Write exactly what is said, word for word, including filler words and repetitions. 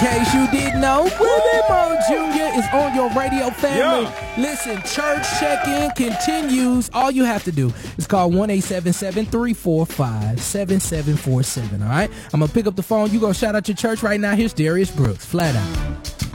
In case you didn't know, Willie Moore Junior is on your radio family. Yeah. Listen, church check-in continues. All you have to do is call one eight seven seven, three four five, seven seven four seven, all right? I'm going to pick up the phone. You go shout out your church right now. Here's Darius Brooks, flat out.